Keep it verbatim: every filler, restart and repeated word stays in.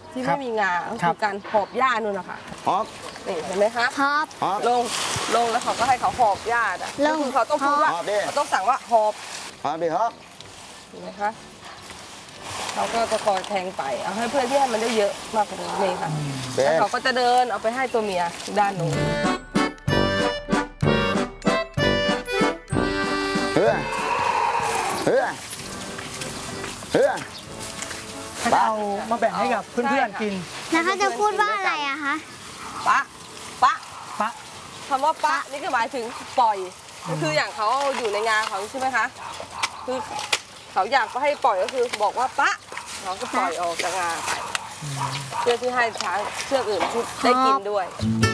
ที่ไม่มีงาก็คือการหอบหญ้านู่นนะคะหอบนี่เห็นไหมคะหอบลงลงแล้วเขาก็ให้เขาหอบหญ้าอ่ะก็คือเขาต้องพูดว่าเขาต้องสั่งว่าหอบหอบดิหอบเห็นไหมคะเขาก็จะคอยแทงไปเอาให้เพื่อนที่ให้มันได้เยอะมากกว่านี้นี่ค่ะแล้วเขาก็จะเดินเอาไปให้ตัวเมียด้านนู้นเฮ้ยเฮ้ยเฮ้ยเอามาแบ่งให้กับเพื่อนๆกินแล้วเขาจะพูดว่าอะไรอะคะปะปะปะคำว่าปะนี่คือหมายถึงปล่อยก็คืออย่างเขาอยู่ในงานเขาใช่ไหมคะคือเขาอยากก็ให้ปล่อยก็คือบอกว่าปะเขาก็ปล่อยออกจากงานไปเพื่อที่ให้ช้างเชือกอื่นได้กินด้วย